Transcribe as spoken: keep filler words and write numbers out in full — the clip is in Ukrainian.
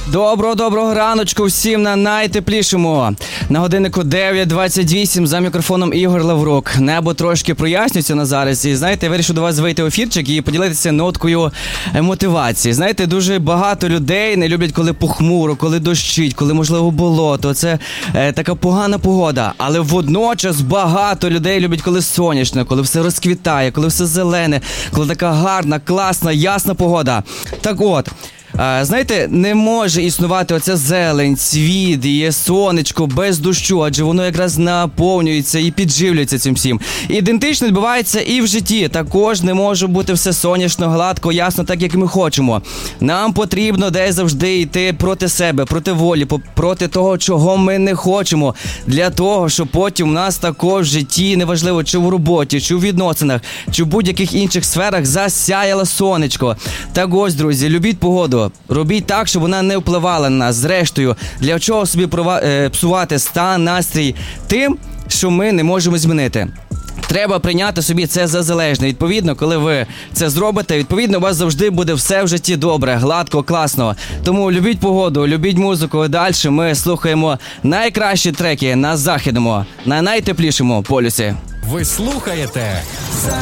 Доброго-доброго раночку всім на найтеплішому. На годиннику дев'ять двадцять вісім, за мікрофоном Ігор Лаврук. Небо трошки прояснюється на зараз. І знаєте, я вирішив до вас вийти в ефірчик і поділитися ноткою мотивації. Знаєте, дуже багато людей не люблять, коли похмуро, коли дощить, коли, можливо, болото. Це е, така погана погода. Але водночас багато людей люблять, коли сонячно, коли все розквітає, коли все зелене, коли така гарна, класна, ясна погода. Так от, знаєте, не може існувати оця зелень, цвіт і сонечко без дощу, адже воно якраз наповнюється і підживлюється цим всім. Ідентично відбувається і в житті. Також не може бути все сонячно, гладко, ясно, так як ми хочемо. Нам потрібно десь завжди йти проти себе, проти волі, проти того, чого ми не хочемо. Для того, щоб потім у нас також в житті, неважливо, чи в роботі, чи в відносинах, чи в будь-яких інших сферах, засяяло сонечко. Так ось, друзі, любіть погоду. Робіть так, щоб вона не впливала на нас. Зрештою, для чого собі псувати стан, настрій тим, що ми не можемо змінити. Треба прийняти собі це за залежне. Відповідно, коли ви це зробите, відповідно, у вас завжди буде все в житті добре, гладко, класно. Тому любіть погоду, любіть музику. І далі ми слухаємо найкращі треки на західному, на найтеплішому полюсі. Ви слухаєте